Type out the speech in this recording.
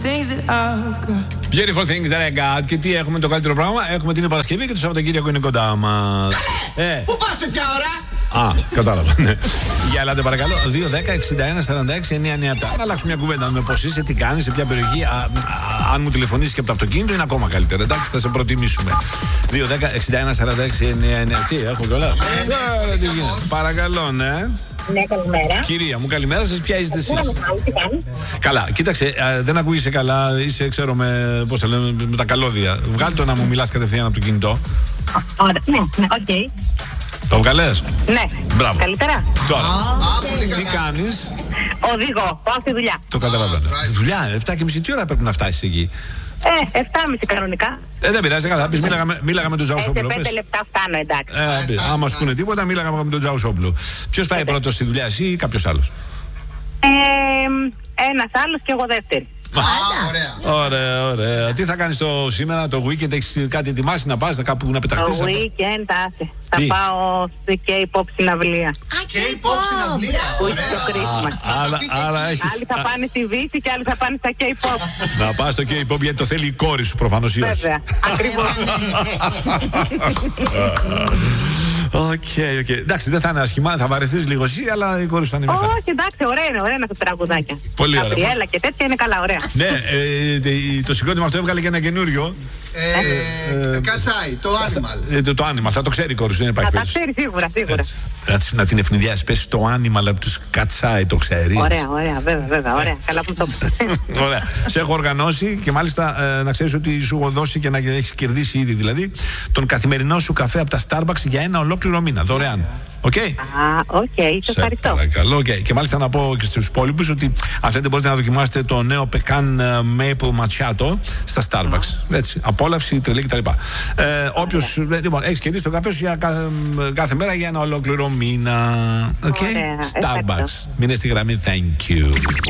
Beautiful things that I got. Και τι έχουμε το καλύτερο πράγμα? Έχουμε την Παρασκευή και το Σαββατοκύριακο είναι κοντά μας. Πού πας τέτοια ώρα? Α, κατάλαβα. Ναι. Για ελάτε παρακαλώ. 2-10-61-46-997. Να αλλάξουμε μια κουβέντα. Με πώς είσαι, τι κάνεις, σε ποια περιοχή. Αν μου τηλεφωνήσεις και από το αυτοκίνητο είναι ακόμα καλύτερα. Εντάξει, θα σε προτιμήσουμε. 2-10-61-46-997. Τι, έχουμε κιόλα. Παρακαλώ, ναι. Ναι, καλημέρα. Κυρία μου, καλημέρα σας. Ποια είστε εσείς? Καλά, κοίταξε, δεν ακούγεσαι καλά. Είσαι, ξέρω, πώς το λέμε, με τα καλώδια. Βγάλ' το να μου μιλάς κατευθείαν από το κινητό. Ωραία, ναι, οκ. Το βγαλές? Ναι. Μπράβο. Καλύτερα. Τώρα, τι κάνεις? Οδηγώ, πάω στη δουλειά. Το καταλαβαίνω. Δουλειά, 7:30 τι ώρα πρέπει να φτάσεις εκεί? 7:30 κανονικά. Δεν πειράζει, καλά. Μίλαγα με τον Τζαουσόπουλο. Σε 5 λεπτά φτάνω, εντάξει. Άμα σου πούνε τίποτα, μίλαγα με τον Τζαουσόπουλο. Ποιος πάει πρώτος στη δουλειά, εσύ ή κάποιος άλλος? Ένας άλλος και εγώ δεύτερη. Ωραία, ωραία. Τι θα κάνεις σήμερα, το weekend, έχεις κάτι ετοιμάσει να πας, κάπου να πεταχτείς? Το weekend, άσε. Θα πάω στη K-pop συναυλία. K-pop συναυλία. Που είναι το Christmas. Άλλοι θα πάνε στη Δύση και άλλοι θα πάνε στα K-pop. Να πας στο K-pop γιατί το θέλει η κόρη σου προφανώς. Βέβαια, ακριβώς. Οκ. Εντάξει, δεν θα είναι άσχημα, θα βαρεθείς λίγο εσύ, αλλά η κόρη σου θα είναι μια χαρά. Όχι, εντάξει, ωραία είναι τα τραγουδάκια. Πολύ ωραία. Καπριέλα και τέτοια είναι καλά, ωραία. Ναι, το συγκρότημα αυτό έβγαλε και ένα καινούριο. Κατσάι, το Animal. Το Animal, θα το ξέρει η κόρη σου, δεν υπάρχει περίπτωση. Θα ξέρει σίγουρα. Να την ευνηδιάσει, πες το Animal από τους Κατσάι, το ξέρει. Ωραία, βέβαια, ωραία. Καλά που το πω. Ωραία. Σε έχω οργανώσει και μάλιστα να ξέρεις ότι σου έχω δώσει και να έχεις κερδίσει ήδη δηλαδή τον καθημερινό σου καφέ από τα Starbucks για ένα ολόκληρο μήνα, δωρεάν. Οκ. Οκ, σε ευχαριστώ. Παρακαλώ, okay. Και μάλιστα να πω και στους υπόλοιπους ότι αν θέλετε μπορείτε να δοκιμάσετε το νέο Pecan Maple Macchiato στα Starbucks. Έτσι, απόλαυση, τρελή κτλ. Όποιος, λοιπόν, έχεις κερδίσει το καφέ σου για κάθε μέρα για ένα ολόκληρο μήνα. Οκ. Starbucks. Μείνε στη γραμμή, thank you.